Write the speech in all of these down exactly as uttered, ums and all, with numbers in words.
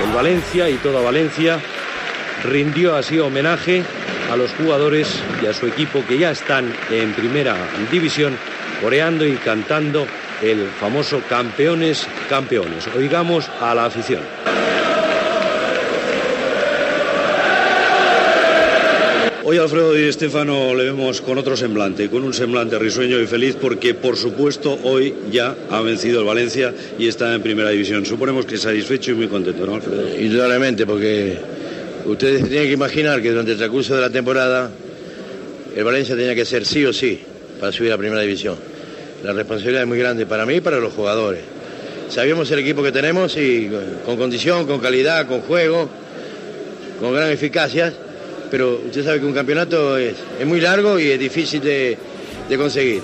El Valencia y toda Valencia rindió así homenaje a los jugadores y a su equipo que ya están en primera división, coreando y cantando el famoso campeones, campeones. Oigamos a la afición. Hoy a Alfredo Di Stéfano le vemos con otro semblante, con un semblante risueño y feliz porque, por supuesto, hoy ya ha vencido el Valencia y está en primera división. Suponemos que satisfecho y muy contento, ¿no, Alfredo? Indudablemente, porque ustedes tienen que imaginar que durante el transcurso de la temporada el Valencia tenía que ser sí o sí para subir a primera división. La responsabilidad es muy grande para mí y para los jugadores. Sabíamos el equipo que tenemos y con condición, con calidad, con juego, con gran eficacia. Pero usted sabe que un campeonato es, es muy largo y es difícil de, de conseguir.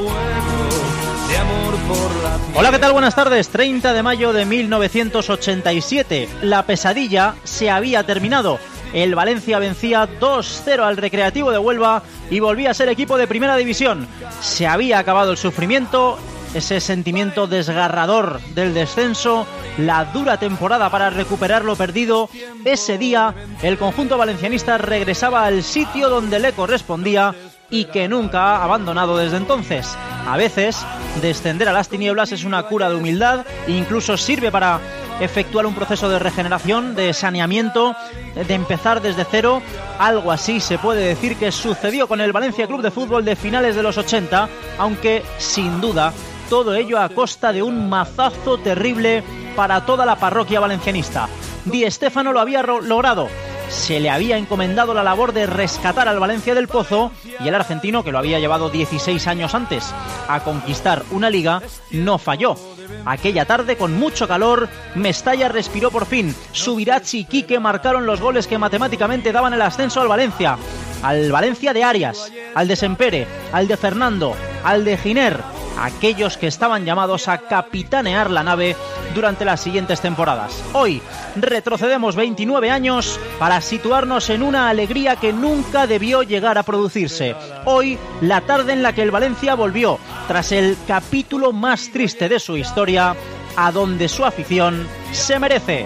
Hola, ¿qué tal? Buenas tardes. treinta de mayo de mil novecientos ochenta y siete. La pesadilla se había terminado. El Valencia vencía dos cero al Recreativo de Huelva y volvía a ser equipo de primera división. Se había acabado el sufrimiento, ese sentimiento desgarrador del descenso, la dura temporada para recuperar lo perdido. Ese día el conjunto valencianista regresaba al sitio donde le correspondía y que nunca ha abandonado desde entonces. A veces descender a las tinieblas es una cura de humildad e incluso sirve para efectuar un proceso de regeneración, de saneamiento, de empezar desde cero. Algo así se puede decir que sucedió con el Valencia Club de Fútbol de finales de los ochenta, aunque sin duda todo ello a costa de un mazazo terrible para toda la parroquia valencianista. Di Stéfano lo había ro- logrado. Se le había encomendado la labor de rescatar al Valencia del Pozo y el argentino, que lo había llevado dieciséis años antes a conquistar una liga, no falló. Aquella tarde, con mucho calor, Mestalla respiró por fin. Subirachs y Quique marcaron los goles que matemáticamente daban el ascenso al Valencia. Al Valencia de Arias, al de Sempere, al de Fernando, al de Giner, aquellos que estaban llamados a capitanear la nave durante las siguientes temporadas. Hoy retrocedemos veintinueve años para situarnos en una alegría que nunca debió llegar a producirse. Hoy, la tarde en la que el Valencia volvió, tras el capítulo más triste de su historia, a donde su afición se merece.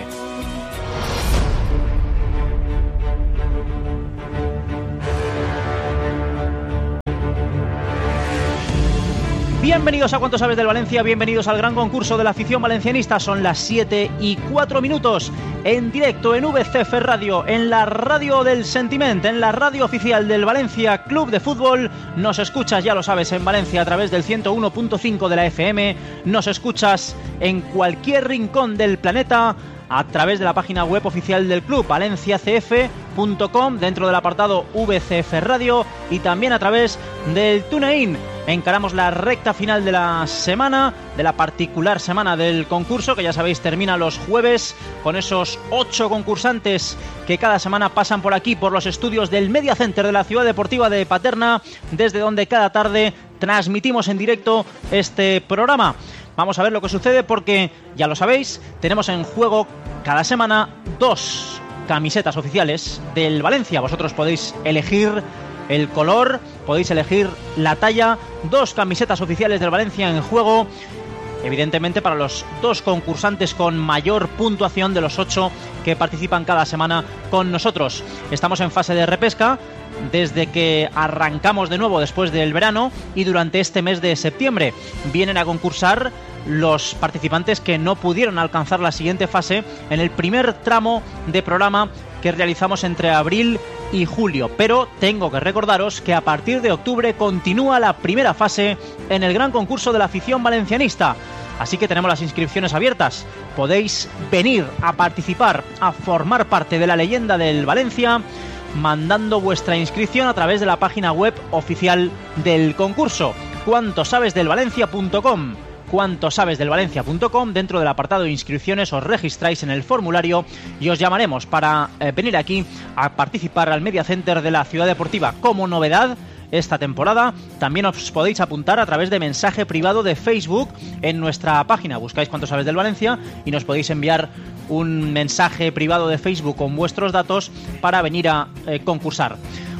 Bienvenidos a Cuánto Sabes del Valencia, bienvenidos al gran concurso de la afición valencianista. Son las siete y cuatro minutos, en directo en V C F Radio, en la radio del Sentiment, en la radio oficial del Valencia Club de Fútbol. Nos escuchas, ya lo sabes, en Valencia a través del ciento uno punto cinco de la F M. Nos escuchas en cualquier rincón del planeta a través de la página web oficial del club, valencia c f punto com, dentro del apartado V C F Radio, y también a través del TuneIn. Encaramos la recta final de la semana, de la particular semana del concurso, que ya sabéis termina los jueves, con esos ocho concursantes que cada semana pasan por aquí, por los estudios del Media Center de la Ciudad Deportiva de Paterna, desde donde cada tarde transmitimos en directo este programa. Vamos a ver lo que sucede porque, ya lo sabéis, tenemos en juego cada semana dos camisetas oficiales del Valencia. Vosotros podéis elegir el color, podéis elegir la talla. Dos camisetas oficiales del Valencia en juego, evidentemente para los dos concursantes con mayor puntuación de los ocho que participan cada semana con nosotros. Estamos en fase de repesca desde que arrancamos de nuevo después del verano, y durante este mes de septiembre vienen a concursar los participantes que no pudieron alcanzar la siguiente fase en el primer tramo de programa que realizamos entre abril y julio. Pero tengo que recordaros que a partir de octubre continúa la primera fase en el gran concurso de la afición valencianista. Así que tenemos las inscripciones abiertas. Podéis venir a participar, a formar parte de la leyenda del Valencia, mandando vuestra inscripción a través de la página web oficial del concurso, cuanto sabes del valencia punto com. cuanto sabes del valencia punto com. Dentro del apartado de inscripciones os registráis en el formulario y os llamaremos para eh, venir aquí a participar al Media Center de la Ciudad Deportiva. Como novedad esta temporada, también os podéis apuntar a través de mensaje privado de Facebook en nuestra página. Buscáis Cuánto Sabes del Valencia y nos podéis enviar un mensaje privado de Facebook con vuestros datos para venir a eh, concursar.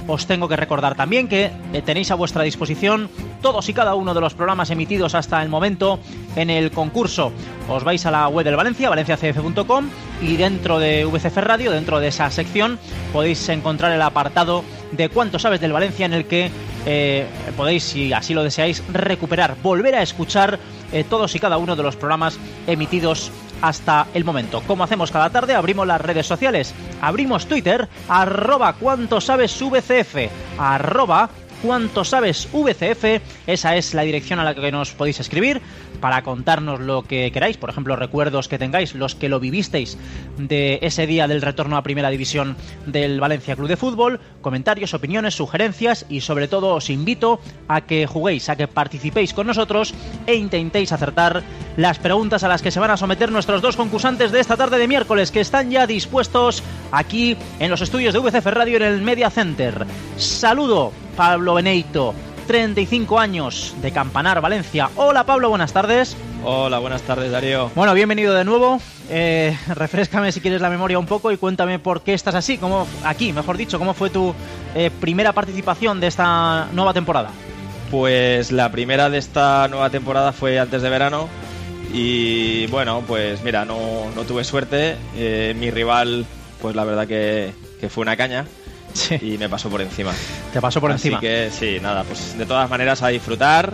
Os tengo que recordar también que eh, tenéis a vuestra disposición todos y cada uno de los programas emitidos hasta el momento en el concurso. Os vais a la web del Valencia, valencia c f punto com, y dentro de V C F Radio, dentro de esa sección, podéis encontrar el apartado de Cuánto sabes del Valencia, en el que eh, podéis, si así lo deseáis, recuperar, volver a escuchar eh, todos y cada uno de los programas emitidos hasta el momento. Como hacemos cada tarde, abrimos las redes sociales, abrimos Twitter, arroba cuánto sabes V C F, arroba cuánto sabes V C F, esa es la dirección a la que nos podéis escribir para contarnos lo que queráis, por ejemplo, recuerdos que tengáis, los que lo vivisteis de ese día del retorno a Primera División del Valencia Club de Fútbol, comentarios, opiniones, sugerencias, y sobre todo os invito a que juguéis, a que participéis con nosotros e intentéis acertar las preguntas a las que se van a someter nuestros dos concursantes de esta tarde de miércoles, que están ya dispuestos aquí en los estudios de V C F Radio en el Media Center. Saludo, Pablo Beneito, treinta y cinco años, de Campanar, Valencia. Hola Pablo, buenas tardes. Hola, buenas tardes, Darío. Bueno, bienvenido de nuevo. Eh, refréscame si quieres la memoria un poco y cuéntame por qué estás así, cómo, aquí, mejor dicho, cómo fue tu eh, primera participación de esta nueva temporada. Pues la primera de esta nueva temporada fue antes de verano y bueno, pues mira, no, no tuve suerte. Eh, mi rival, pues la verdad que, que fue una caña. Sí. Y me pasó por encima. Te pasó por Así encima. Así que sí, nada, pues de todas maneras a disfrutar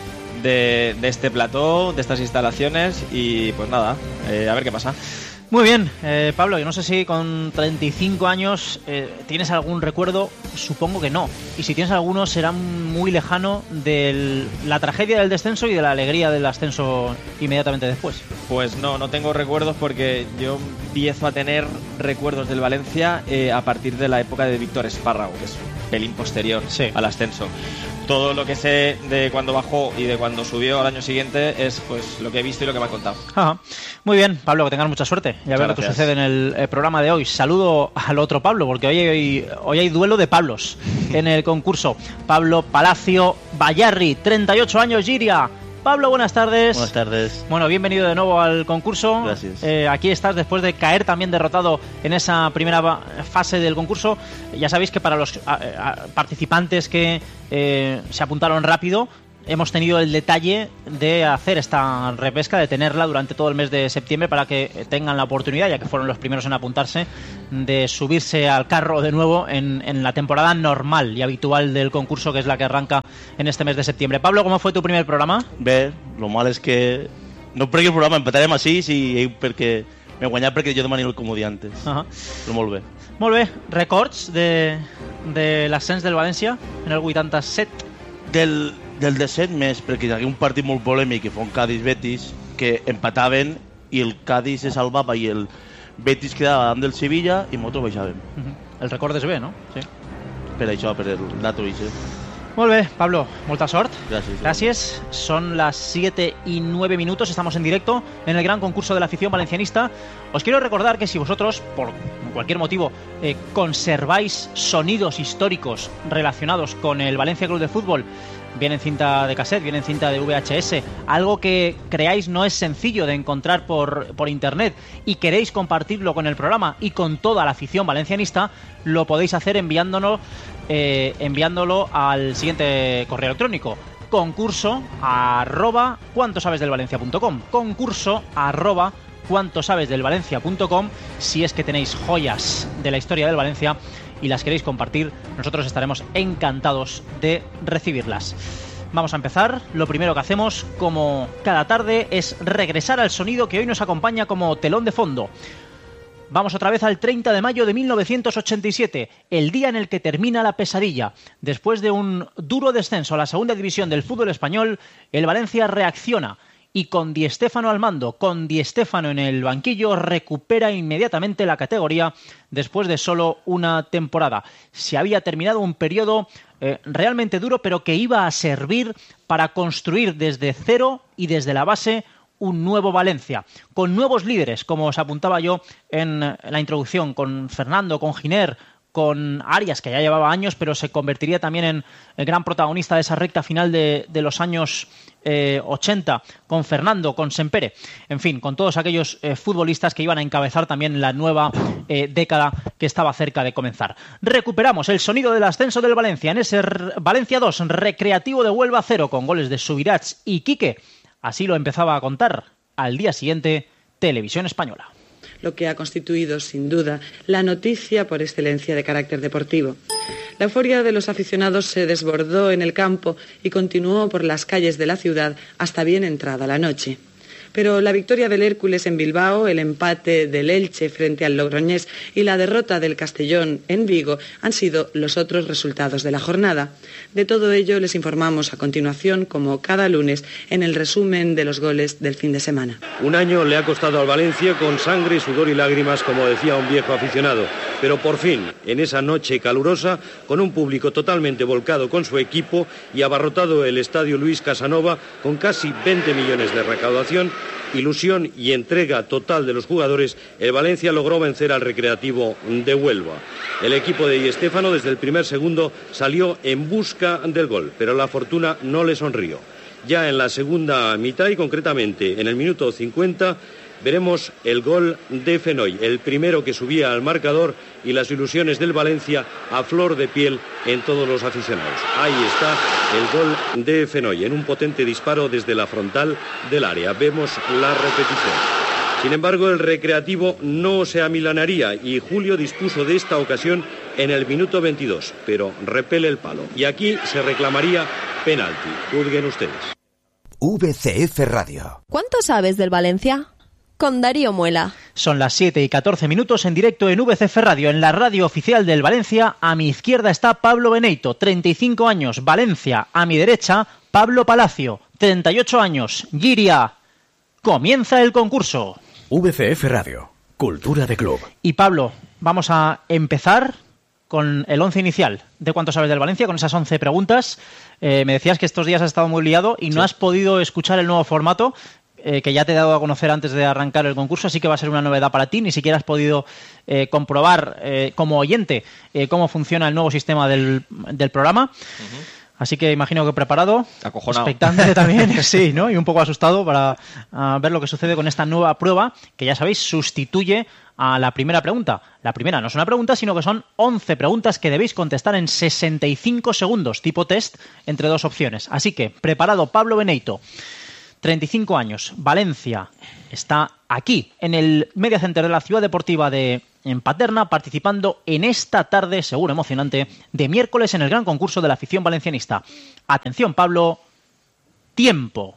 de, de este plató, de estas instalaciones y pues nada, eh, a ver qué pasa. Muy bien, eh, Pablo, yo no sé si con treinta y cinco años eh, tienes algún recuerdo, supongo que no. Y si tienes alguno será muy lejano de la tragedia del descenso y de la alegría del ascenso inmediatamente después. Pues no, no tengo recuerdos porque yo empiezo a tener recuerdos del Valencia eh, a partir de la época de Víctor Espárrago, que es un pelín posterior sí. al ascenso. Todo lo que sé de cuando bajó y de cuando subió al año siguiente es pues lo que he visto y lo que me han contado. Ajá. Muy bien, Pablo, que tengas mucha suerte y a ver lo que sucede en el, el programa de hoy. Saludo al otro Pablo, porque hoy hay, hoy hay duelo de Pablos en el concurso. Pablo Palacio Bayarri, treinta y ocho años, Giria. Pablo, buenas tardes. Buenas tardes. Bueno, bienvenido de nuevo al concurso. Gracias. Eh, aquí estás después de caer también derrotado en esa primera fase del concurso. Ya sabéis que para los a, a, participantes que eh, se apuntaron rápido, hemos tenido el detalle de hacer esta repesca, de tenerla durante todo el mes de septiembre para que tengan la oportunidad, ya que fueron los primeros en apuntarse, de subirse al carro de nuevo en, en la temporada normal y habitual del concurso, que es la que arranca en este mes de septiembre. Pablo, ¿cómo fue tu primer programa? Bé, lo mal és que no perquè el programa empatarem a sis i perquè m'he guanyat perquè jo demani el comodí antes. Uh-huh. Però molt bé. Molt bé. Records de, de l'ascens del València en el vuitanta-set? Del, del disset més, perquè hi havia un partit molt polèmic que fou un Cádiz-Betis, que empataven i el Cádiz se salvava i el Betis quedava davant del Sevilla i nosaltres baixàvem. Uh-huh. El record és bé, no? Sí. Per això, per el dato ese. Molt bé, Pablo, molta sort. Gracias. Gracias. Son las siete y nueve minutos, estamos en directo en el gran concurso de la afición valencianista. Os quiero recordar que si vosotros, por cualquier motivo, eh, conserváis sonidos históricos relacionados con el Valencia Club de Fútbol, bien en cinta de cassette, bien en cinta de V H S, algo que creáis no es sencillo de encontrar por, por internet y queréis compartirlo con el programa y con toda la afición valencianista, lo podéis hacer enviándonos, eh, enviándolo al siguiente correo electrónico: concurso arroba cuánto sabes del valencia punto com, concurso arroba cuánto sabes del valencia punto com. Si es que tenéis joyas de la historia del Valencia y las queréis compartir, nosotros estaremos encantados de recibirlas. Vamos a empezar. Lo primero que hacemos, como cada tarde, es regresar al sonido que hoy nos acompaña como telón de fondo. Vamos otra vez al treinta de mayo de mil novecientos ochenta y siete, el día en el que termina la pesadilla. Después de un duro descenso a la segunda división del fútbol español, el Valencia reacciona y con Di Stéfano al mando, con Di Stéfano en el banquillo, recupera inmediatamente la categoría después de solo una temporada. Se había terminado un periodo eh, realmente duro, pero que iba a servir para construir desde cero y desde la base un nuevo Valencia, con nuevos líderes, como os apuntaba yo en la introducción, con Fernando, con Giner, con Arias, que ya llevaba años, pero se convertiría también en el gran protagonista de esa recta final de, de los años eh, ochenta, con Fernando, con Sempere, en fin, con todos aquellos eh, futbolistas que iban a encabezar también la nueva eh, década que estaba cerca de comenzar. Recuperamos el sonido del ascenso del Valencia en ese R- Valencia dos, Recreativo de Huelva cero, con goles de Subirats y Quique. Así lo empezaba a contar al día siguiente Televisión Española. Lo que ha constituido, sin duda, la noticia por excelencia de carácter deportivo. La euforia de los aficionados se desbordó en el campo y continuó por las calles de la ciudad hasta bien entrada la noche. Pero la victoria del Hércules en Bilbao, el empate del Elche frente al Logroñés y la derrota del Castellón en Vigo han sido los otros resultados de la jornada. De todo ello les informamos a continuación, como cada lunes, en el resumen de los goles del fin de semana. Un año le ha costado al Valencia con sangre, sudor y lágrimas, como decía un viejo aficionado. Pero por fin, en esa noche calurosa, con un público totalmente volcado con su equipo y abarrotado el estadio Luis Casanova con casi veinte millones de recaudación, ilusión y entrega total de los jugadores, el Valencia logró vencer al Recreativo de Huelva. El equipo de Di Stéfano desde el primer segundo salió en busca del gol, pero la fortuna no le sonrió. Ya en la segunda mitad y concretamente en el minuto cincuenta veremos el gol de Fenoy, el primero que subía al marcador, y las ilusiones del Valencia a flor de piel en todos los aficionados. Ahí está el gol de Fenoy, en un potente disparo desde la frontal del área. Vemos la repetición. Sin embargo, el Recreativo no se amilanaría y Julio dispuso de esta ocasión en el minuto veintidós, pero repele el palo. Y aquí se reclamaría penalti. Juzguen ustedes. V C F Radio. ¿Cuánto sabes del Valencia? Con Darío Muela. Son las siete y catorce minutos en directo en V C F Radio, en la radio oficial del Valencia. A mi izquierda está Pablo Beneito, treinta y cinco años, Valencia. A mi derecha, Pablo Palacio, treinta y ocho años, Giria. Comienza el concurso. V C F Radio, cultura de club. Y Pablo, vamos a empezar con el once inicial. ¿De cuánto sabes del Valencia? Con esas once preguntas. Eh, me decías que estos días has estado muy liado y no sí. has podido escuchar el nuevo formato. Eh, que ya te he dado a conocer antes de arrancar el concurso, así que va a ser una novedad para ti. Ni siquiera has podido eh, comprobar eh, como oyente eh, cómo funciona el nuevo sistema del, del programa. Uh-huh. Así que imagino que preparado, acojonado, expectante también, sí, ¿no? Y un poco asustado para uh, ver lo que sucede con esta nueva prueba, que ya sabéis, sustituye a la primera pregunta. La primera no es una pregunta, sino que son once preguntas que debéis contestar en sesenta y cinco segundos, tipo test, entre dos opciones. Así que, preparado, Pablo Beneito. treinta y cinco años, Valencia, está aquí, en el Media Center de la Ciudad Deportiva de en Paterna, participando en esta tarde, seguro emocionante, de miércoles en el gran concurso de la afición valencianista. Atención, Pablo, tiempo.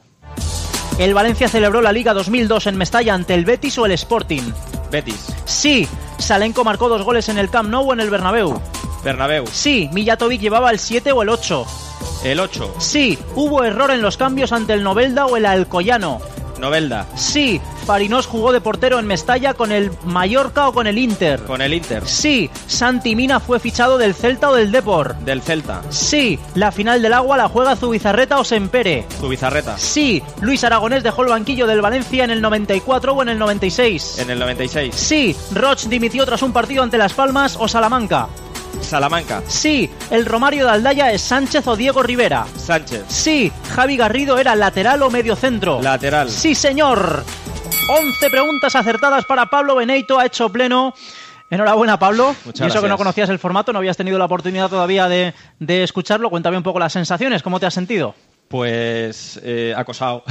¿El Valencia celebró la Liga dos mil dos en Mestalla ante el Betis o el Sporting? Betis. Sí. ¿Salenko marcó dos goles en el Camp Nou o en el Bernabéu? Bernabéu. Sí. ¿Mijatovic llevaba el siete o el ocho? El ocho. Sí. ¿Hubo error en los cambios ante el Novelda o el Alcoyano? Novelda. Sí. ¿Farinós jugó de portero en Mestalla con el Mallorca o con el Inter? Con el Inter. Sí. ¿Santi Mina fue fichado del Celta o del Depor? Del Celta. Sí. ¿La final del agua la juega Zubizarreta o Sempere? Zubizarreta. Sí. ¿Luis Aragonés dejó el banquillo del Valencia en el noventa y cuatro o en el noventa y seis? En el noventa y seis. Sí. ¿Roch dimitió tras un partido ante Las Palmas o Salamanca? Salamanca. Sí. ¿El Romario de Aldaya es Sánchez o Diego Rivera? Sánchez. Sí. ¿Javi Garrido era lateral o medio centro? Lateral. Sí, señor. once preguntas acertadas para Pablo Beneito, ha hecho pleno. Enhorabuena, Pablo. Muchas y eso gracias. Que no conocías el formato, no habías tenido la oportunidad todavía de, de escucharlo. Cuéntame un poco las sensaciones, ¿cómo te has sentido? Pues eh, acosado.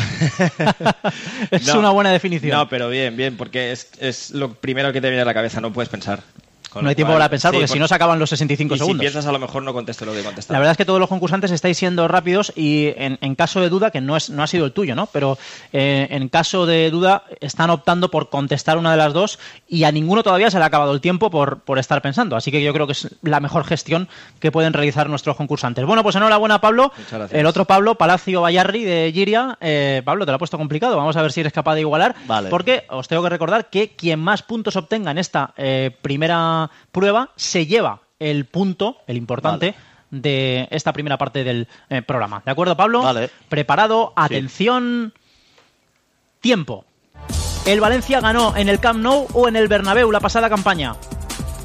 Es no, una buena definición. No, pero bien, bien, porque es, es lo primero que te viene a la cabeza, no puedes pensar. Con no hay tiempo para pensar, sí, porque por... si no se acaban los sesenta y cinco y segundos. Si piensas, a lo mejor no contesto lo que contestar. La verdad es que todos los concursantes estáis siendo rápidos y en, en caso de duda, que no es no ha sido el tuyo, ¿no? Pero eh, en caso de duda están optando por contestar una de las dos y a ninguno todavía se le ha acabado el tiempo por, por estar pensando. Así que yo creo que es la mejor gestión que pueden realizar nuestros concursantes. Bueno, pues enhorabuena, Pablo. Muchas gracias. El otro Pablo, Palacio Bayarri de Giria. Eh, Pablo, te lo ha puesto complicado. Vamos a ver si eres capaz de igualar. Vale. Porque os tengo que recordar que quien más puntos obtenga en esta eh, primera prueba se lleva el punto, el importante, vale, de esta primera parte del eh, programa. ¿De acuerdo, Pablo? Vale. Preparado, atención, sí. Tiempo. ¿El Valencia ganó en el Camp Nou o en el Bernabéu la pasada campaña?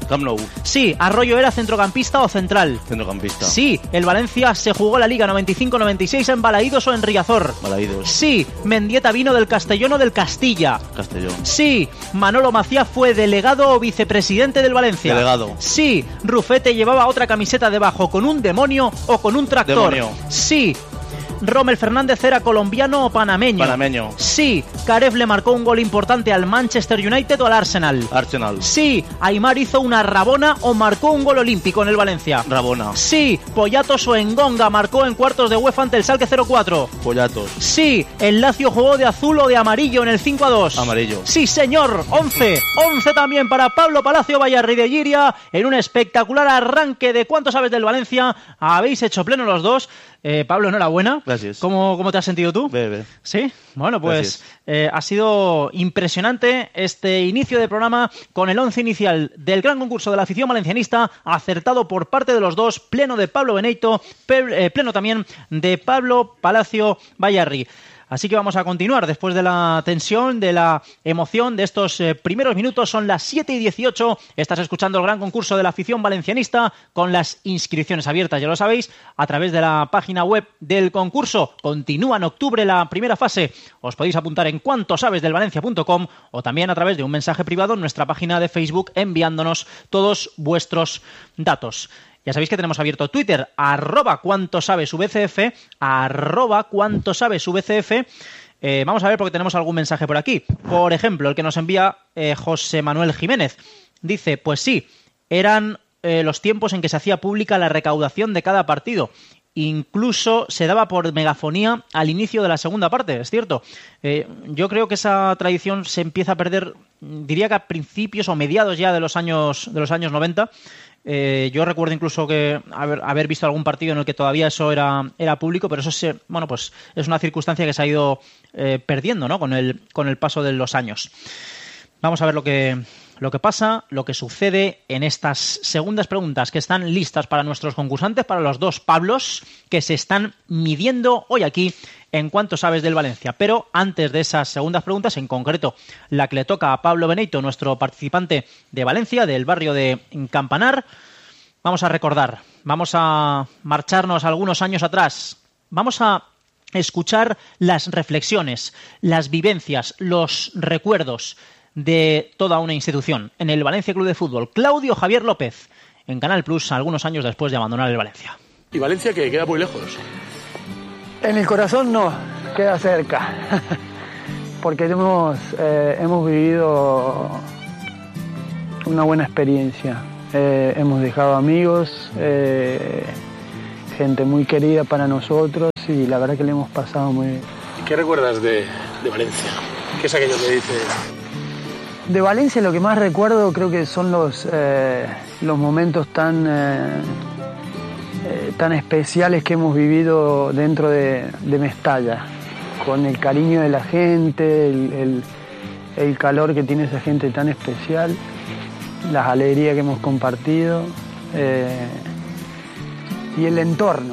Camp Nou. Sí, Arroyo era centrocampista o central. Centrocampista. Sí, el Valencia se jugó la Liga noventa y cinco noventa y seis en Balaídos o en Riazor. Balaídos. Sí, Mendieta vino del Castellón o del Castilla. Castellón. Sí, Manolo Macía fue delegado o vicepresidente del Valencia. Delegado. Sí, Rufete llevaba otra camiseta debajo con un demonio o con un tractor. Demonio. Sí, Rommel Fernández era colombiano o panameño. Panameño. Sí, Karev le marcó un gol importante al Manchester United o al Arsenal. Arsenal. Sí, Aimar hizo una rabona o marcó un gol olímpico en el Valencia. Rabona. Sí, Poyatos o Engonga marcó en cuartos de UEFA ante el Schalke cero cuatro. Poyatos. Sí, el Lazio jugó de azul o de amarillo en el cinco a dos. Amarillo. Sí, señor, once. once también para Pablo Palacio Bayarri de Giria en un espectacular arranque de ¿Cuánto sabes del Valencia? Habéis hecho pleno los dos. Eh, Pablo, enhorabuena. Gracias. ¿Cómo, ¿Cómo te has sentido tú? Bebe. Sí, bueno, pues eh, ha sido impresionante este inicio de programa con el once inicial del gran concurso de la afición valencianista, acertado por parte de los dos, pleno de Pablo Benito, pe- eh, pleno también de Pablo Palacio Bayarri. Así que vamos a continuar después de la tensión, de la emoción de estos eh, primeros minutos. Son las siete y dieciocho. Estás escuchando el gran concurso de la afición valencianista con las inscripciones abiertas, ya lo sabéis, a través de la página web del concurso. Continúa en octubre la primera fase. Os podéis apuntar en cuanto sabes del valencia punto com o también a través de un mensaje privado en nuestra página de Facebook enviándonos todos vuestros datos. Ya sabéis que tenemos abierto Twitter, arroba cuánto sabes V C F, arroba cuánto sabes V C F. Eh, vamos a ver porque tenemos algún mensaje por aquí. Por ejemplo, el que nos envía eh, José Manuel Jiménez. Dice, pues sí, eran eh, los tiempos en que se hacía pública la recaudación de cada partido. Incluso se daba por megafonía al inicio de la segunda parte, es cierto. Eh, yo creo que esa tradición se empieza a perder, diría que a principios o mediados ya de los años, de los años noventa. Eh, yo recuerdo incluso que haber, haber visto algún partido en el que todavía eso era, era público, pero eso se, bueno, pues es una circunstancia que se ha ido eh, perdiendo, ¿no? con el, con el paso de los años. Vamos a ver lo que, lo que pasa, lo que sucede en estas segundas preguntas que están listas para nuestros concursantes, para los dos Pablos que se están midiendo hoy aquí en Cuánto sabes del Valencia. Pero antes de esas segundas preguntas, en concreto la que le toca a Pablo Benito, nuestro participante de Valencia, del barrio de Campanar, vamos a recordar, vamos a marcharnos algunos años atrás, vamos a escuchar las reflexiones, las vivencias, los recuerdos de toda una institución en el Valencia Club de Fútbol. Claudio Javier López, en Canal Plus, algunos años después de abandonar el Valencia. ¿Y Valencia que queda muy lejos? En el corazón no, queda cerca, porque hemos, eh, hemos vivido una buena experiencia. Eh, hemos dejado amigos, eh, gente muy querida para nosotros y la verdad que le hemos pasado muy bien. ¿Y qué recuerdas de, de Valencia? ¿Qué es aquello que dices? De Valencia lo que más recuerdo creo que son los, eh, los momentos tan... Eh, Eh, tan especiales que hemos vivido dentro de, de Mestalla, con el cariño de la gente, el, el, el calor que tiene esa gente tan especial, las alegrías que hemos compartido eh, y el entorno.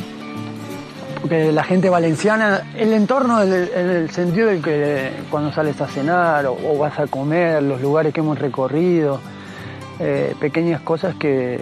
Porque la gente valenciana, el entorno en el, en el sentido de que cuando sales a cenar o, o vas a comer, los lugares que hemos recorrido, eh, pequeñas cosas que...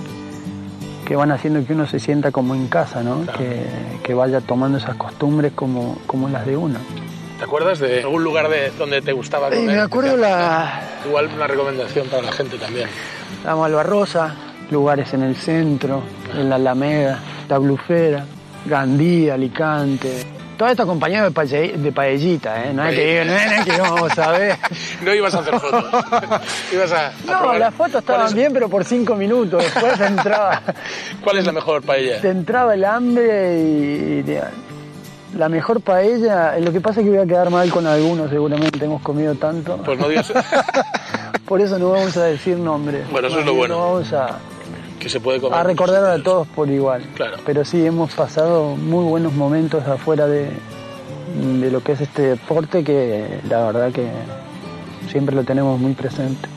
que van haciendo que uno se sienta como en casa, ¿no? Claro. Que, que vaya tomando esas costumbres como, como las de uno. ¿Te acuerdas de algún lugar de donde te gustaba comer? Eh, me acuerdo la... Igual una recomendación para la gente también. La Malvarrosa, lugares en el centro, en la Alameda, la Blufera, Gandía, Alicante... Todo esto acompañado de, paelle, de paellita, ¿eh? No es que, no es que vamos a ver. No ibas a hacer fotos. ibas a, a no, probar. Las fotos estaban es... bien, pero por cinco minutos. Después te entraba... ¿Cuál es la mejor paella? Te entraba el hambre y... La mejor paella... Lo que pasa es que voy a quedar mal con algunos, seguramente. Hemos comido tanto. Pues no digas... Por eso no vamos a decir nombres. Bueno, eso es lo bueno. No vamos a... Que se puede comer. A recordar a todos por igual. Claro. Pero sí, hemos pasado muy buenos momentos afuera de, de lo que es este deporte, que la verdad que siempre lo tenemos muy presente.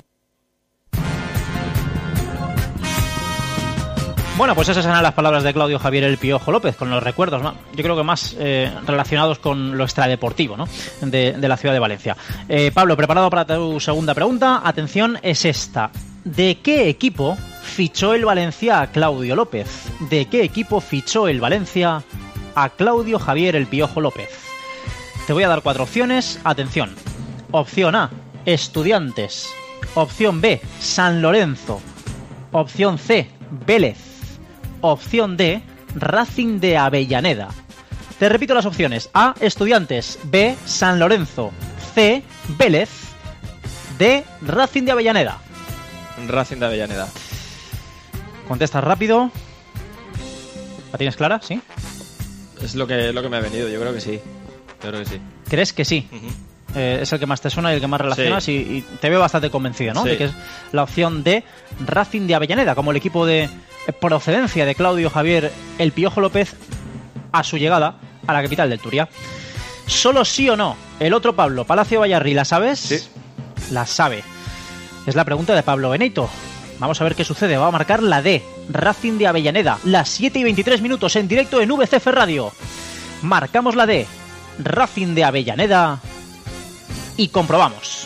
Bueno, pues esas eran las palabras de Claudio Javier El Piojo López, con los recuerdos, yo creo que más eh, relacionados con lo extradeportivo, ¿no? de, de la ciudad de Valencia. Eh, Pablo, preparado para tu segunda pregunta. Atención, es esta. ¿De qué equipo fichó el Valencia a Claudio López? ¿De qué equipo fichó el Valencia a Claudio Javier El Piojo López? Te voy a dar cuatro opciones. Atención. Opción A, Estudiantes. Opción B, San Lorenzo. Opción C, Vélez. Opción D, Racing de Avellaneda. Te repito las opciones. A, Estudiantes. B, San Lorenzo. C, Vélez. D, Racing de Avellaneda. Racing de Avellaneda. Contestas rápido. ¿La tienes clara? ¿Sí? Es lo que, lo que me ha venido, yo creo que sí. Yo creo que sí. ¿Crees que sí? Uh-huh. Eh, es el que más te suena y el que más relacionas, sí. y, y te veo bastante convencido, ¿no? Sí. De que es la opción de Racing de Avellaneda, como el equipo de procedencia de Claudio Javier El Piojo López a su llegada a la capital del Turia. ¿Solo sí o no? El otro Pablo, Palacio Bayarri, ¿la sabes? Sí. La sabe. Es la pregunta de Pablo Benito. Vamos a ver qué sucede. Va a marcar la D, Racing de Avellaneda, las siete y veintitrés minutos en directo en V C F Radio. Marcamos la D, Racing de Avellaneda, y comprobamos.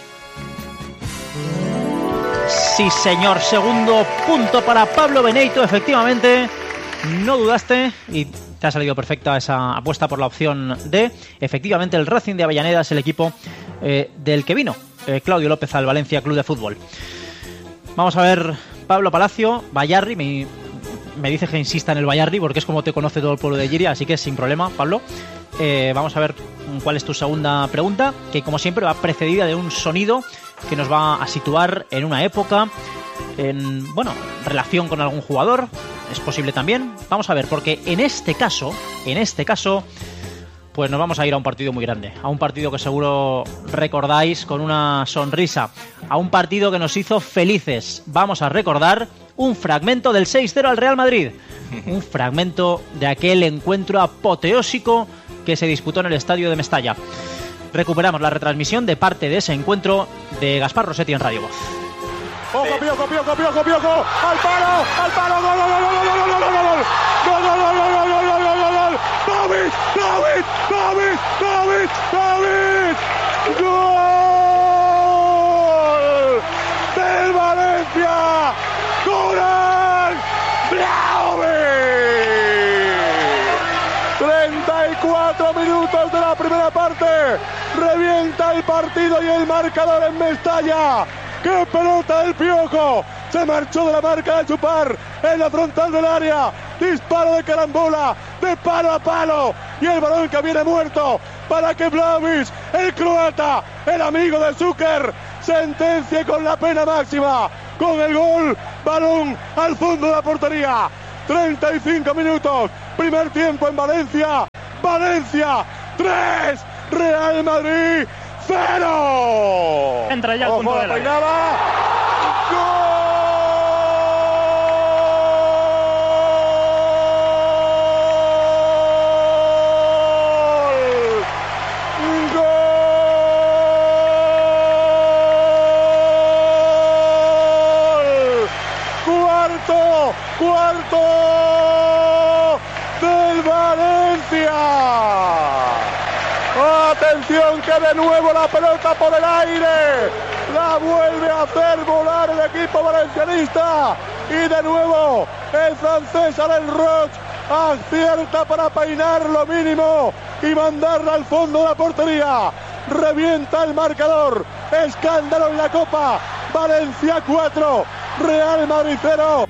Sí, señor, segundo punto para Pablo Benito. Efectivamente, no dudaste y te ha salido perfecta esa apuesta por la opción D. Efectivamente, el Racing de Avellaneda es el equipo eh, del que vino eh, Claudio López al Valencia Club de Fútbol. Vamos a ver, Pablo Palacio, Bayarri. Me, me dice que insista en el Bayarri porque es como te conoce todo el pueblo de Giria, así que sin problema, Pablo. Eh, vamos a ver cuál es tu segunda pregunta, que como siempre va precedida de un sonido que nos va a situar en una época, en, bueno, relación con algún jugador, es posible también. Vamos a ver, porque en este caso, en este caso, pues nos vamos a ir a un partido muy grande, a un partido que seguro recordáis con una sonrisa, a un partido que nos hizo felices. Vamos a recordar un fragmento del seis cero al Real Madrid, un fragmento de aquel encuentro apoteósico que se disputó en el estadio de Mestalla. Recuperamos la retransmisión de parte de ese encuentro de Gaspar Rossetti en Radio Voz. ¡Ojo, Piojo, Piojo, Piojo, Piojo! ¡Al palo! ¡Al palo! ¡Gol, gol, gol, gol, gol, gol, gol, gol! ¡Gol, gol, gol, gol, gol, gol, gol, gol, gol! ¡David! ¡David! ¡David! ¡David! ¡David! ¡Gol! ¡Del Valencia! ¡Goran Vlahovic! treinta y cuatro minutos de la primera parte. Revienta el partido y el marcador en Mestalla. ¡Qué pelota del Piojo! Se marchó de la marca de Chupar en la frontal del área. Disparo de carambola, de palo a palo. Y el balón que viene muerto para que Vlahovic, el croata, el amigo de Zucker, sentencie con la pena máxima. Con el gol, balón al fondo de la portería. treinta y cinco minutos, primer tiempo en Valencia. Valencia, tres, Real Madrid, cero. Entra ya el punto de la peinada. ¡Gol! ¡Gol! ¡Cuarto! ¡Cuarto! ¡Del Valencia! Atención que de nuevo la pelota por el aire, la vuelve a hacer volar el equipo valencianista y de nuevo el francés Alain Roch acierta para peinar lo mínimo y mandarla al fondo de la portería. Revienta el marcador, escándalo en la Copa. Valencia cuatro, Real Madrid cero.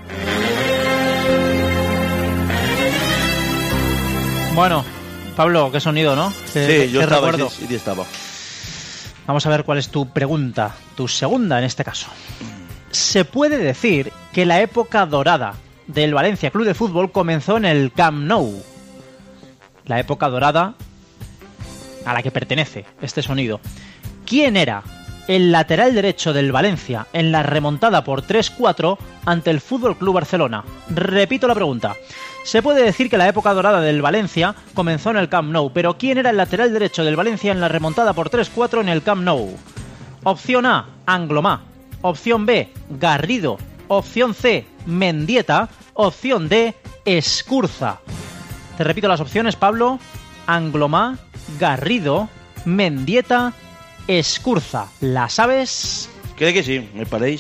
Bueno, Pablo, qué sonido, ¿no? Qué, sí, yo qué estaba, recuerdo. sí, sí, estaba. Vamos a ver cuál es tu pregunta, tu segunda en este caso. Se puede decir que la época dorada del Valencia Club de Fútbol comenzó en el Camp Nou. La época dorada a la que pertenece este sonido. ¿Quién era el lateral derecho del Valencia en la remontada por tres cuatro ante el F C Barcelona? Repito la pregunta. Se puede decir que la época dorada del Valencia comenzó en el Camp Nou, pero ¿quién era el lateral derecho del Valencia en la remontada por tres cuatro en el Camp Nou? Opción A, Anglomá. Opción B, Garrido. Opción C, Mendieta. Opción D, Escurza. Te repito las opciones, Pablo. Anglomá, Garrido, Mendieta, Escurza. ¿La sabes? Creo que sí, me pareix.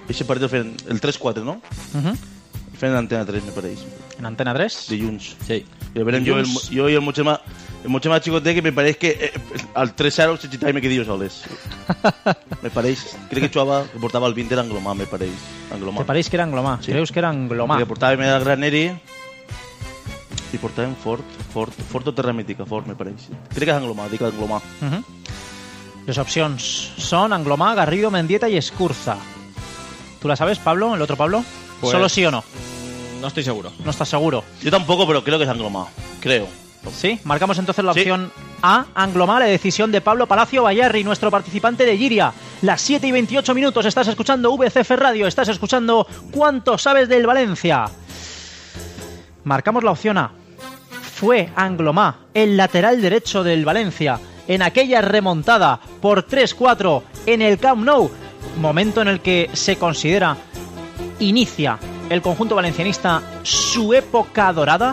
Ese partido feien el tres quatre, no? Uh-huh. Feien en Antena tres, me pareix. En Antena tres? Dilluns. Sí. I el verem jo, el, jo i el Mochema, el Mochema Chicote, que me pareix que eh, al tres zero se xitava i me quedé jo soles. Me pareix, crec que jugava, que portava el vint era Anglomà, me pareix. Anglomà. Te pareix que era Anglomà? Sí. Creus que era Anglomà? Que portàvem el Graneri i portàvem Fort, Fort, Fort o Terra Mítica, Fort, me pareix. Crec que és Anglomà, dic Anglomà. Uh-huh. Les opcions son Anglomà, Garrido, Mendieta y Escurza. ¿Tú la sabes, Pablo? ¿El otro Pablo? Pues, ¿Solo sí o no? No estoy seguro. No estás seguro. Yo tampoco, pero creo que es Anglomá. Creo. ¿Sí? Marcamos entonces la opción sí. A, Anglomá, la decisión de Pablo Palacio Bayarri, nuestro participante de Giria. Las siete y veintiocho minutos, estás escuchando V C F Radio, estás escuchando ¿Cuánto sabes del Valencia? Marcamos la opción A. Fue Anglomá, el lateral derecho del Valencia, en aquella remontada por tres cuatro en el Camp Nou, momento en el que se considera inicia el conjunto valencianista su época dorada.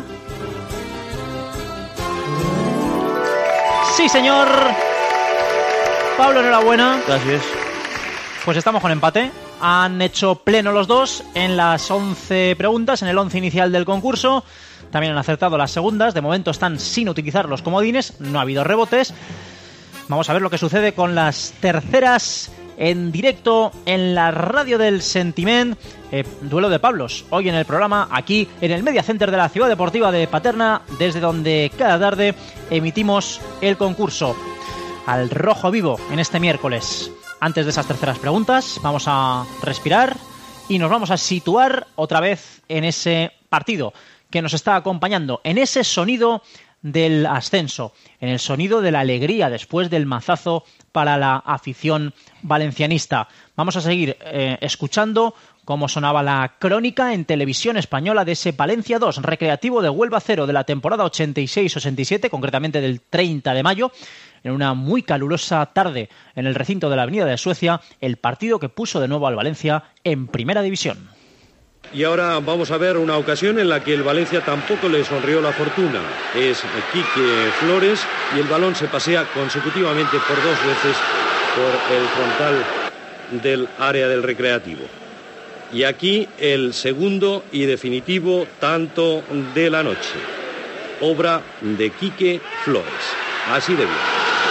Sí, señor. Pablo, enhorabuena. Gracias. Pues estamos con empate. Han hecho pleno los dos en las once preguntas, en el once inicial del concurso. También han acertado las segundas. De momento están sin utilizar los comodines. No ha habido rebotes. Vamos a ver lo que sucede con las terceras en directo en la radio del Sentiment. Eh, duelo de Pablos. Hoy en el programa, aquí en el Media Center de la Ciudad Deportiva de Paterna, desde donde cada tarde emitimos el concurso al rojo vivo en este miércoles. Antes de esas terceras preguntas, vamos a respirar y nos vamos a situar otra vez en ese partido que nos está acompañando, en ese sonido del ascenso, en el sonido de la alegría después del mazazo para la afición valencianista. Vamos a seguir eh, escuchando cómo sonaba la crónica en televisión española de ese Valencia dos, Recreativo de Huelva cero de la temporada ochenta y seis ochenta y siete, concretamente del treinta de mayo, en una muy calurosa tarde en el recinto de la Avenida de Suecia, el partido que puso de nuevo al Valencia en Primera División. Y ahora vamos a ver una ocasión en la que el Valencia tampoco le sonrió la fortuna. Es Quique Flores y el balón se pasea consecutivamente por dos veces por el frontal del área del Recreativo. Y aquí el segundo y definitivo tanto de la noche. Obra de Quique Flores. Así de bien.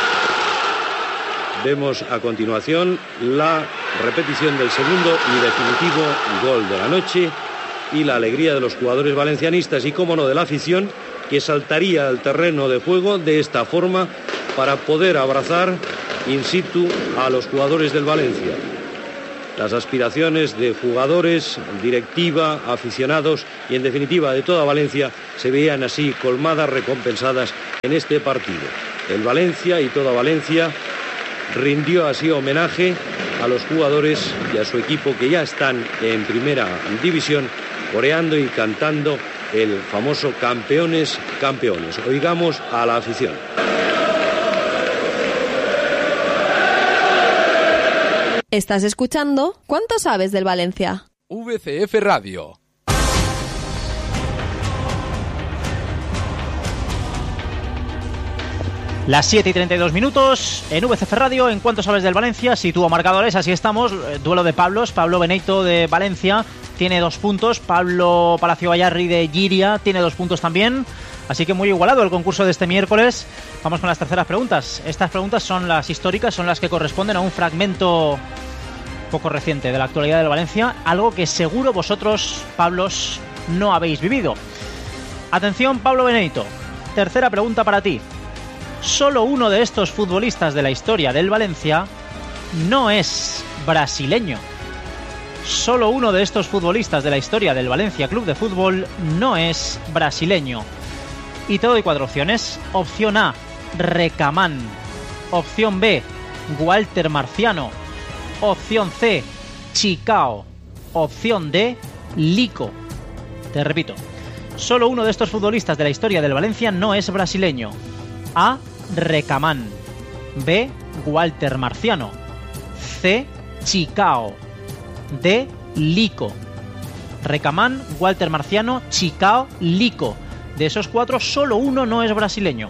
Vemos a continuación la repetición del segundo y definitivo gol de la noche y la alegría de los jugadores valencianistas y, cómo no, de la afición, que saltaría al terreno de juego de esta forma para poder abrazar in situ a los jugadores del Valencia. Las aspiraciones de jugadores, directiva, aficionados y, en definitiva, de toda Valencia se veían así colmadas, recompensadas en este partido. El Valencia y toda Valencia rindió así homenaje a los jugadores y a su equipo que ya están en Primera División, coreando y cantando el famoso campeones, campeones. Oigamos a la afición. Estás escuchando ¿Cuánto sabes del Valencia? V C F Radio. Las siete y treinta y dos minutos en V C F Radio, en ¿Cuánto sabes del Valencia? Sitúo marcadores, así estamos. Duelo de Pablos. Pablo Benito de Valencia tiene dos puntos. Pablo Palacio Bayarri de Giria tiene dos puntos también. Así que muy igualado el concurso de este miércoles. Vamos con las terceras preguntas. Estas preguntas son las históricas, son las que corresponden a un fragmento poco reciente de la actualidad del Valencia. Algo que seguro vosotros, Pablos, no habéis vivido. Atención, Pablo Benito. Tercera pregunta para ti. Solo uno de estos futbolistas de la historia del Valencia no es brasileño. Solo uno de estos futbolistas de la historia del Valencia Club de Fútbol no es brasileño. Y te doy cuatro opciones. Opción A, Recamán. Opción B, Walter Marciano. Opción C, Chicao. Opción D, Lico. Te repito. Solo uno de estos futbolistas de la historia del Valencia no es brasileño. A, Recamán. B, Walter Marciano. C, Chicao. D, Lico. Recamán, Walter Marciano, Chicao, Lico. De esos cuatro, solo uno no es brasileño.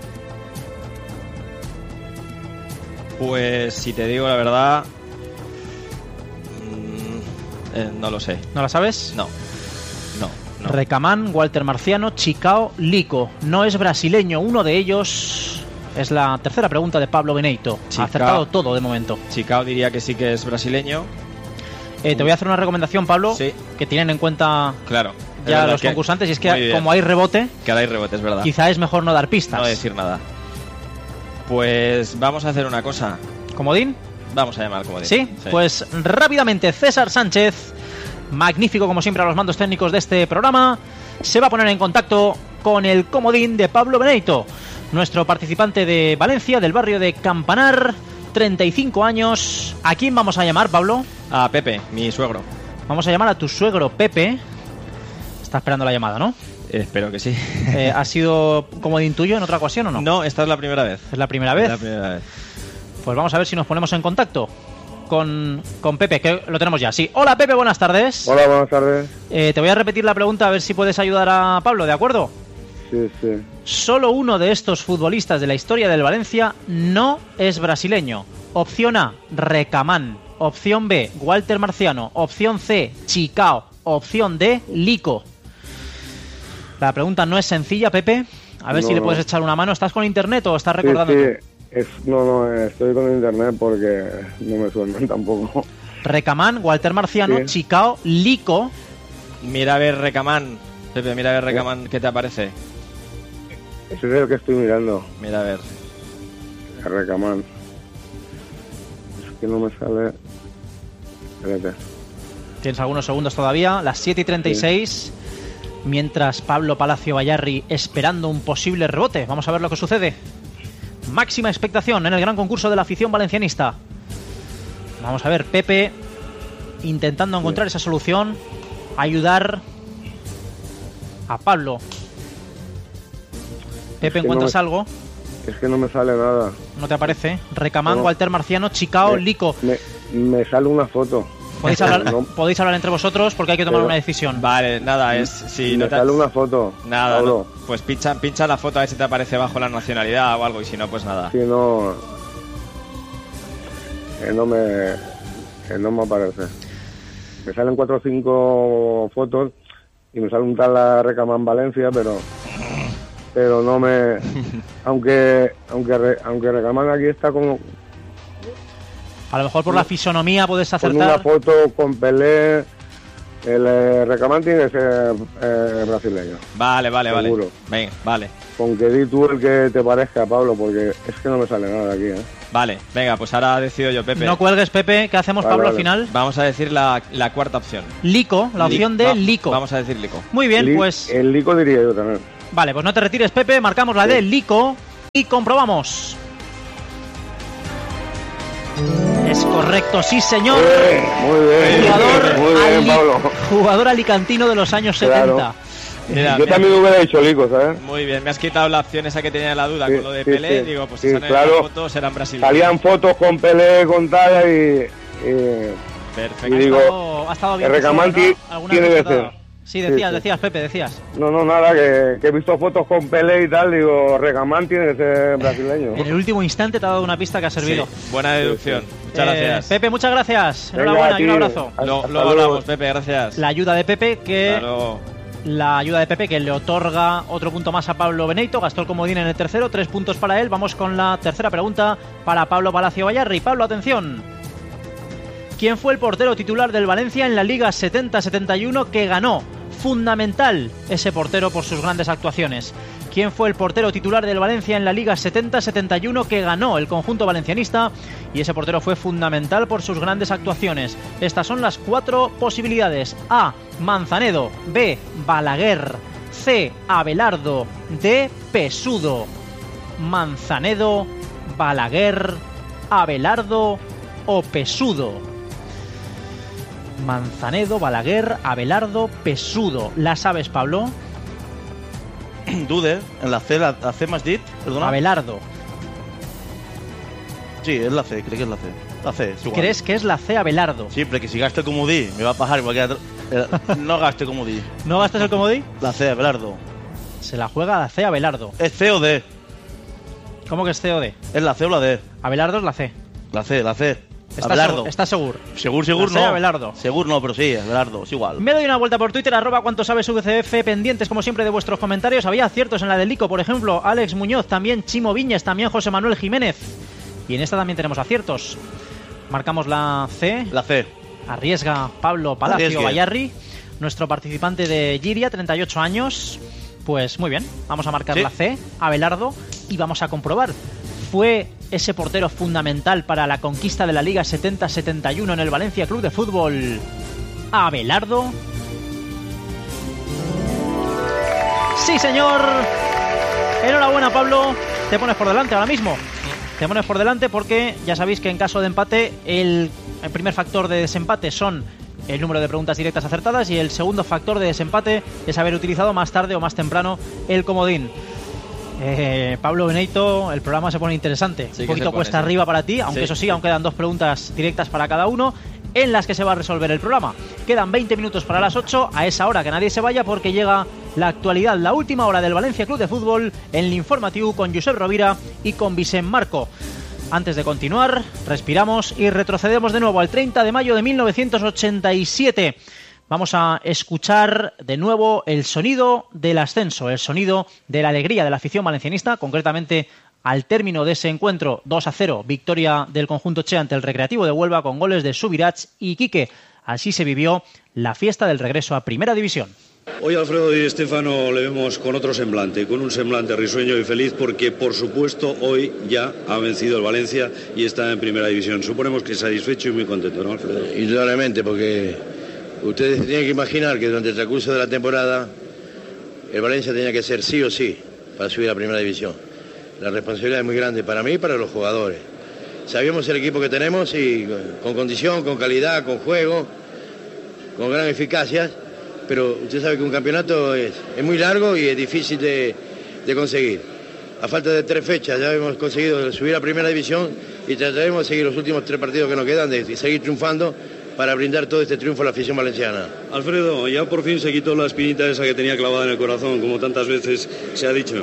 Pues si te digo la verdad, Eh, no lo sé. ¿No la sabes? No. No. no. Recamán, Walter Marciano, Chicao, Lico. No es brasileño. Uno de ellos es la tercera pregunta de Pablo Beneyto. Chicao. Ha acertado todo de momento. Chicao diría que sí que es brasileño. Eh, te voy a hacer una recomendación, Pablo, sí. que tienen en cuenta claro, ya los concursantes. Y es que como hay rebote, que ahora hay rebote, es verdad. Quizá es mejor no dar pistas. No decir nada. Pues vamos a hacer una cosa. ¿Comodín? Vamos a llamar comodín. ¿Sí? ¿Sí? Pues rápidamente César Sánchez, magnífico como siempre a los mandos técnicos de este programa, se va a poner en contacto con el comodín de Pablo Beneyto, nuestro participante de Valencia, del barrio de Campanar, treinta y cinco años. ¿A quién vamos a llamar, Pablo? A Pepe, mi suegro. Vamos a llamar a tu suegro Pepe. Está esperando la llamada, ¿no? Eh, espero que sí. Eh, ¿Ha sido comodín tuyo en otra ocasión o no? No, esta es la primera vez. ¿Es la primera vez? Es la primera vez. Pues vamos a ver si nos ponemos en contacto con, con Pepe, que lo tenemos ya. Sí. Hola Pepe, buenas tardes. Hola, buenas tardes. Eh, te voy a repetir la pregunta a ver si puedes ayudar a Pablo, ¿de acuerdo? Sí, sí. Solo uno de estos futbolistas de la historia del Valencia no es brasileño. Opción A, Recamán. Opción B, Walter Marciano. Opción C, Chicao. Opción D, Lico. La pregunta no es sencilla, Pepe. A ver no, si le no. puedes echar una mano. ¿Estás con internet o estás recordando? Sí, sí. Es, no, no, estoy con internet porque no me suenan tampoco. Recamán, Walter Marciano, sí. Chicao, Lico. Mira a ver Recamán. Pepe, mira a ver Recamán, ¿sí? ¿Qué te aparece? Ese es el que estoy mirando. Mira a ver. Recamán. Es que no me sale. Espérate. Tienes algunos segundos todavía. Las siete y treinta y seis. Sí. Mientras Pablo Palacio Bayarri esperando un posible rebote. Vamos a ver lo que sucede. Máxima expectación en el gran concurso de la afición valencianista. Vamos a ver, Pepe intentando encontrar sí. esa solución. Ayudar a Pablo. Pepe, ¿encuentras no me, algo? Es que no me sale nada. ¿No te aparece? Recamán, no. Walter Marciano, Chicao, me, Lico. Me, me sale una foto. Podéis hablar, no. podéis hablar entre vosotros porque hay que tomar Pero, una decisión. Vale, nada, es... Si me no te sale una foto. Nada, no, pues pincha, pincha la foto a ver si te aparece bajo la nacionalidad o algo, y si no, pues nada. Si no... Eh, no me... Eh, no me aparece. Me salen cuatro o cinco fotos y me sale un tal Recamán Valencia, pero... Pero no me... aunque aunque aunque Recamán aquí está como... A lo mejor por la fisonomía puedes acertar. Con una foto con Pelé, el eh, Recamán tiene que ser eh, brasileño. Vale, vale, seguro. vale. Venga, vale. Con que di tú el que te parezca, Pablo, porque es que no me sale nada aquí, ¿eh? Vale, venga, pues ahora decido yo, Pepe. No cuelgues, Pepe. ¿Qué hacemos, vale, Pablo, vale. al final? Vamos a decir la, la cuarta opción. Lico, la opción Li- de va, Lico. Vamos a decir Lico. Muy bien, Li- pues... El Lico diría yo también. Vale, pues no te retires, Pepe. Marcamos la sí. de Lico y comprobamos. Es correcto, sí señor. Muy bien, jugador, muy bien, ali- Pablo. jugador alicantino de los años Claro. setenta. Mira, yo mira. también hubiera dicho Lico, ¿sabes? Muy bien, me has quitado la opción esa que tenía la duda Sí, con lo de sí, Pelé. sí. Digo, pues Sí, si salen claro. las fotos serán brasileños. Salían fotos con Pelé, con talla y... y Perfecto. y digo, ha, estado, ha estado bien. el Recamán ¿no? ¿Alguna tiene que cosa? ser. Sí, decías, Sí, sí. decías, Pepe, decías. No, no, nada, que, que he visto fotos con Pelé y tal, digo, Recamán tiene que ser brasileño. En el último instante te ha dado una pista que ha servido. Sí, buena deducción. Sí, sí. Muchas Eh, gracias. Pepe, muchas gracias. Venga, Enhorabuena y un tío. abrazo. Lo, Hasta luego luego. hablamos, Pepe, gracias. La ayuda de Pepe que... Claro. La ayuda de Pepe que le otorga otro punto más a Pablo Beneyto. Gastó el comodín en el tercero, tres puntos para él. Vamos con la tercera pregunta para Pablo Palacio Bayarri. Pablo, atención. ¿Quién fue el portero titular del Valencia en la Liga setenta setenta y uno que ganó? Fundamental ese portero por sus grandes actuaciones. ¿Quién fue el portero titular del Valencia en la Liga setenta setenta y uno que ganó el conjunto valencianista? Y ese portero fue fundamental por sus grandes actuaciones. Estas son las cuatro posibilidades. A. Manzanedo. B. Balaguer. C. Abelardo. D. Pesudo. Manzanedo, Balaguer, Abelardo o Pesudo. Manzanedo, Balaguer, Abelardo, Pesudo. ¿La sabes, Pablo? Dude, en la C, la, la C m'has dit? Perdona. Abelardo. Sí, es la C, creo que es la C. La C, es igual. ¿Crees que es la C, Abelardo? Sí, porque si gaste comodí, me va a pasar igual que la... eh, No gaste comodí. ¿No gastas el comodí? La C, Abelardo. Se la juega la C, Abelardo. ¿Es C o D? ¿Cómo que es C o D? ¿Es la C o la D? Abelardo es la C. La C, la C. Está Abelardo. Seguro, está seguro. Segur, segur La no. Abelardo. Segur no, pero sí, Abelardo, es igual. Me doy una vuelta por Twitter, arroba cuanto sabes V C F, pendientes como siempre de vuestros comentarios. Había aciertos en la del Lico, por ejemplo, Alex Muñoz, también Chimo Viñes, también José Manuel Jiménez. Y en esta también tenemos aciertos. Marcamos la C. La C. Arriesga Pablo Palacio Arriesgue. Bayarri, nuestro participante de Giria, treinta y ocho años. Pues muy bien, vamos a marcar ¿Sí? la C, Abelardo, y vamos a comprobar. ¿Fue ese portero fundamental para la conquista de la Liga setenta setenta y uno en el Valencia Club de Fútbol Abelardo? ¡Sí, señor! Enhorabuena, Pablo. Te pones por delante ahora mismo. Te pones por delante porque ya sabéis que en caso de empate el, el primer factor de desempate son el número de preguntas directas acertadas y el segundo factor de desempate es haber utilizado más tarde o más temprano el comodín. Eh, Pablo Benito, el programa se pone interesante. Sí, un poquito pone, cuesta sí. arriba para ti, aunque Sí. eso sí, aún quedan dos preguntas directas para cada uno en las que se va a resolver el programa. Quedan veinte minutos para las ocho, a esa hora que nadie se vaya porque llega la actualidad, la última hora del Valencia Club de Fútbol en el Informatiu con Josep Rovira y con Vicent Marco. Antes de continuar, respiramos y retrocedemos de nuevo al treinta de mayo de mil novecientos ochenta y siete. Vamos a escuchar de nuevo el sonido del ascenso, el sonido de la alegría de la afición valencianista, concretamente al término de ese encuentro dos a cero, victoria del conjunto Che ante el Recreativo de Huelva con goles de Subirats y Quique. Así se vivió la fiesta del regreso a Primera División. Hoy Alfredo Di Stéfano le vemos con otro semblante, con un semblante risueño y feliz porque, por supuesto, hoy ya ha vencido el Valencia y está en Primera División. Suponemos que satisfecho y muy contento, ¿no, Alfredo? Indudablemente, porque ustedes tienen que imaginar que durante el transcurso de la temporada el Valencia tenía que ser sí o sí para subir a Primera División. La responsabilidad es muy grande para mí y para los jugadores. Sabíamos el equipo que tenemos y con condición, con calidad, con juego, con gran eficacia. Pero usted sabe que un campeonato es, es muy largo y es difícil de, de conseguir. A falta de tres fechas ya hemos conseguido subir a Primera División y trataremos de seguir los últimos tres partidos que nos quedan, de, de seguir triunfando para brindar todo este triunfo a la afición valenciana. Alfredo, ya por fin se quitó la espinita esa que tenía clavada en el corazón, como tantas veces se ha dicho.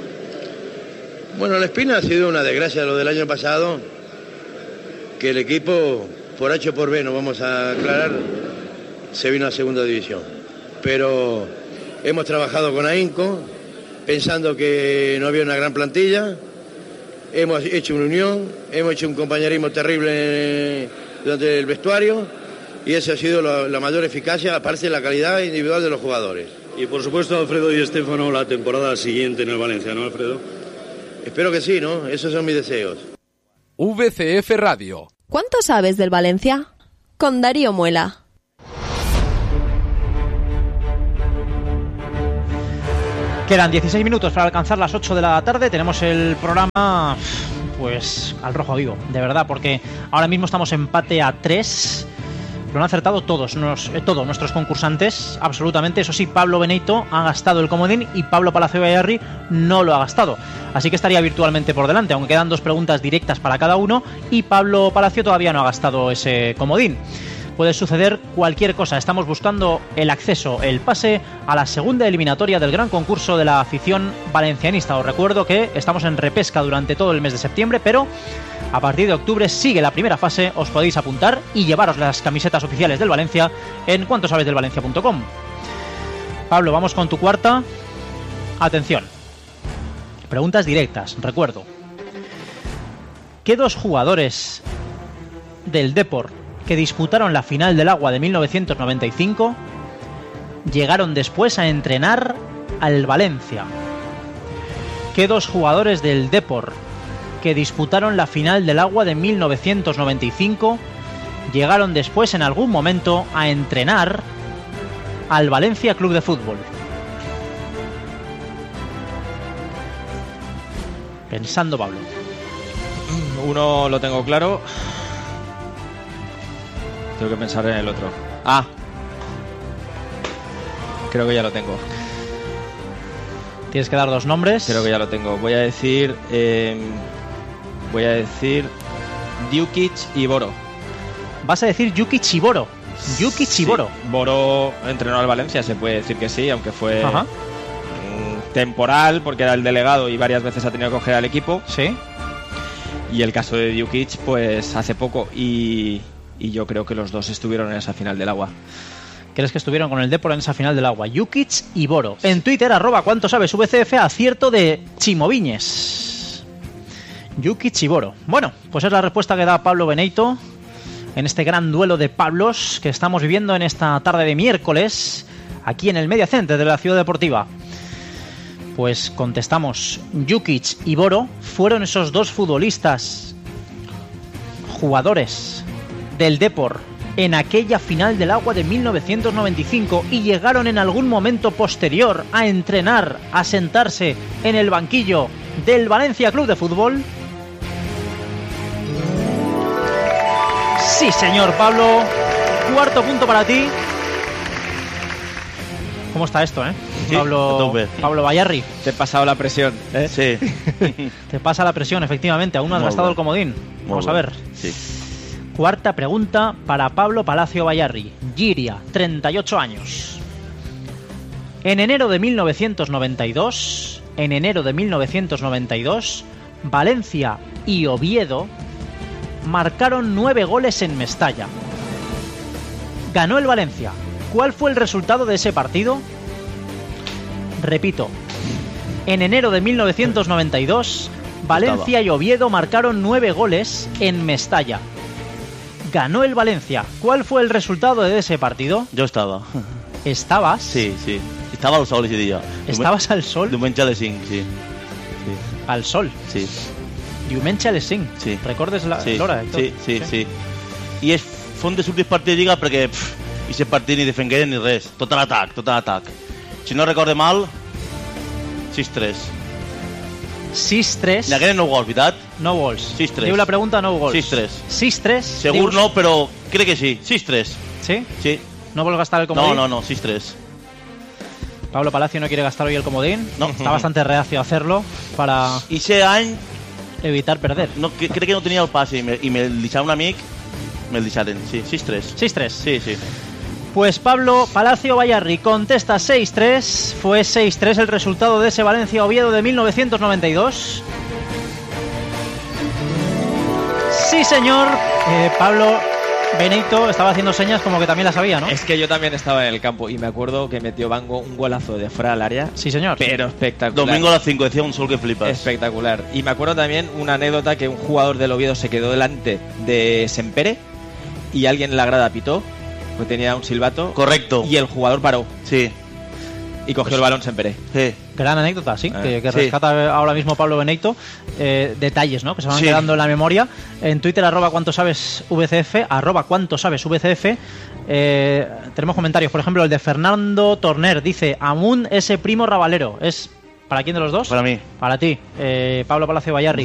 Bueno, la espina ha sido una desgracia lo del año pasado, que el equipo, por H o por B, no vamos a aclarar, se vino a Segunda División. Pero hemos trabajado con ahínco, pensando que no había una gran plantilla, hemos hecho una unión, hemos hecho un compañerismo terrible durante el vestuario y esa ha sido la, la mayor eficacia, aparte de la calidad individual de los jugadores. Y por supuesto, Alfredo Di Stéfano, la temporada siguiente en el Valencia, ¿no, Alfredo? Espero que sí, ¿no? Esos son mis deseos. V C F Radio. ¿Cuánto sabes del Valencia? Con Darío Muela. Quedan dieciséis minutos para alcanzar las ocho de la tarde. Tenemos el programa pues al rojo vivo, de verdad, porque ahora mismo estamos empate a tres. Lo han acertado todos, nos, eh, todos nuestros concursantes, absolutamente. Eso sí, Pablo Benito ha gastado el comodín y Pablo Palacio Bayarri no lo ha gastado. Así que estaría virtualmente por delante, aunque quedan dos preguntas directas para cada uno y Pablo Palacio todavía no ha gastado ese comodín. Puede suceder cualquier cosa. Estamos buscando el acceso, el pase a la segunda eliminatoria del gran concurso de la afición valencianista. Os recuerdo que estamos en repesca durante todo el mes de septiembre, pero a partir de octubre sigue la primera fase. Os podéis apuntar y llevaros las camisetas oficiales del Valencia en cuanto sabes del valencia punto com. Pablo, vamos con tu cuarta. Atención. Preguntas directas, recuerdo. ¿Qué dos jugadores del Depor que disputaron la final del Agua de mil novecientos noventa y cinco llegaron después a entrenar al Valencia? ¿Qué dos jugadores del Depor que disputaron la final del Agua de mil novecientos noventa y cinco llegaron después en algún momento a entrenar al Valencia Club de Fútbol? Pensando, Pablo. Uno lo tengo claro. Tengo que pensar en el otro. Ah. Creo que ya lo tengo. Tienes que dar dos nombres. Creo que ya lo tengo. Voy a decir... Eh, voy a decir... Djukic y Boro. Vas a decir Djukic y Boro. Djukic y Boro. Sí. Boro entrenó al Valencia, se puede decir que sí, aunque fue... Ajá. Temporal, porque era el delegado y varias veces ha tenido que coger al equipo. Sí. Y el caso de Djukic, pues hace poco, y, y yo creo que los dos estuvieron en esa final del agua. ¿Crees que estuvieron con el Depor en esa final del agua? Djukic y Boro. En Twitter, arroba cuánto sabes V C F, acierto de Chimoviñes. Djukic y Boro. Bueno, pues es la respuesta que da Pablo Benito en este gran duelo de Pablos que estamos viviendo en esta tarde de miércoles aquí en el Media Center de la Ciudad Deportiva. Pues contestamos, Djukic y Boro fueron esos dos futbolistas, jugadores del Depor en aquella final del agua de mil novecientos noventa y cinco y llegaron en algún momento posterior a entrenar, a sentarse en el banquillo del Valencia Club de Fútbol. Sí, señor Pablo, cuarto punto para ti. ¿Cómo está esto, eh? Sí, Pablo, Pablo Bayarri. Te he pasado la presión, ¿eh? Sí. Te pasa la presión, efectivamente. Aún no has Muy gastado bien. el comodín. Muy Vamos a bien. ver. Sí. Cuarta pregunta para Pablo Palacio Bayarri. Giria, treinta y ocho años. En enero de mil novecientos noventa y dos, en enero de mil novecientos noventa y dos, Valencia y Oviedo marcaron nueve goles en Mestalla. Ganó el Valencia. ¿Cuál fue el resultado de ese partido? Repito, en enero de mil novecientos noventa y dos, Valencia y Oviedo marcaron nueve goles en Mestalla. Ganó el Valencia. ¿Cuál fue el resultado de ese partido? Jo estava. ¿Estabas? Sí, sí. Estava al sol ese dia. ¿Estabas al sol? Diumenge a les cinc, sí. sí. Al sol? Sí. Diumenge a les cinc? Sí. Recordes la- sí. l'hora? i tot? Sí, sí, sí. I és, fue un dels últims partits de Lliga perquè pff, i aquest partit ni defengueren ni res. Tot a l'atac, tot a l'atac. Si no recorde mal, sis tres. sis tres. N'hi hagueren nou gols, veritat? No gols. sis tres. Diu la pregunta, nou gols. sis tres. sis tres. Segur no, però crec que sí. sis tres. ¿Sí? Sí. ¿No vuelves a gastar el comodín? No, no, no, sis tres. Pablo Palacio no quiere gastar hoy el comodín. No. Está bastante reacio a hacerlo para I ese any evitar perder. no, que, crec que no tenia el passe i me, i me'l deixava un amic, me'l deixaren, sí, sis tres. sis tres. Sí, sí. Pues Pablo Palacio Bayarri contesta seis tres. Fue seis tres el resultado de ese Valencia-Oviedo de mil novecientos noventa y dos. Sí, señor. Eh, Pablo Benito estaba haciendo señas como que también la sabía, ¿no? Es que yo también estaba en el campo y me acuerdo que metió Bango un golazo de fuera del área. Sí, señor. Pero espectacular. Domingo a las cinco decía un sol que flipas. Espectacular. Y me acuerdo también una anécdota que un jugador del Oviedo se quedó delante de Sempere y alguien en la grada pitó, pues tenía un silbato. Correcto. Y el jugador paró. Sí. Y cogió el balón Sempere. Sí. Gran anécdota, sí, Eh, que, que sí. rescata ahora mismo Pablo Benito. Eh, detalles, ¿no? Que se van Sí. quedando en la memoria. En Twitter, arroba cuánto sabes V C F, arroba cuánto sabes V C F. Eh, tenemos comentarios, por ejemplo, el de Fernando Torner dice: Amun ese primo rabalero. ¿Es para quién de los dos? Para mí. Para ti, eh, Pablo Palacio Bayarri.